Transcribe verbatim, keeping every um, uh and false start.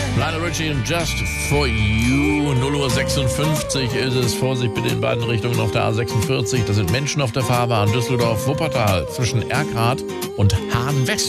Lionel Richie und Just for You. null Uhr sechsundfünfzig ist es. Vorsicht bitte in beiden Richtungen auf der A sechsundvierzig. Da sind Menschen auf der Fahrbahn Düsseldorf-Wuppertal zwischen Erkrath und Hahn-West.